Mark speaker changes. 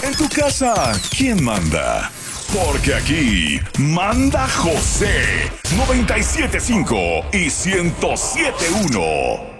Speaker 1: En tu casa, ¿quién manda? Porque aquí manda José 97.5 y 107.1.